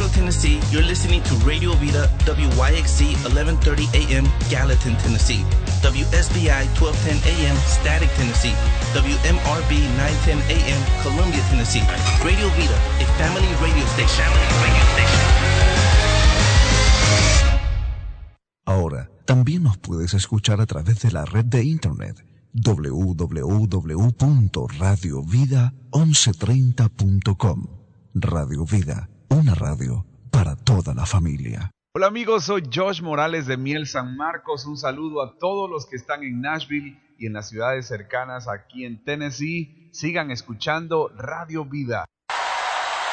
Tennessee, you're listening to Radio Vida, WYXC 1130 AM, Gallatin, Tennessee. WSBI 1210 AM, Static, Tennessee. WMRB 910 AM, Columbia, Tennessee. Radio Vida, a family radio station. Ahora, también nos puedes escuchar a través de la red de internet www.radiovida1130.com. Radio Vida, una radio para toda la familia. Hola amigos, soy Josh Morales de Miel San Marcos. Un saludo a todos los que están en Nashville y en las ciudades cercanas aquí en Tennessee. Sigan escuchando Radio Vida.